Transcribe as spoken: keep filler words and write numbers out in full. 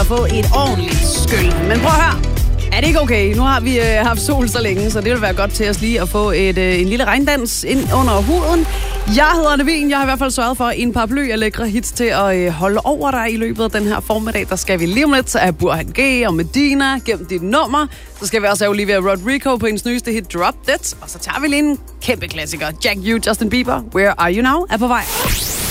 få et ordentligt skyld. Men prøv at høre. Er det ikke okay? Nu har vi øh, haft sol så længe, så det vil være godt til os lige at få et, øh, en lille regndans ind under huden. Jeg hedder Nevin. Jeg har i hvert fald sørget for en paraply af lækre hits til at øh, holde over dig i løbet af den her formiddag. Der skal vi lige om lidt af Burhan G og Medina. Gem dit nummer. Så skal vi også have Olivia Rodrigo på hendes nyeste hit Drop Dead. Og så tager vi lige en kæmpe klassiker. Jack U, Justin Bieber, Where Are You Now er på vej.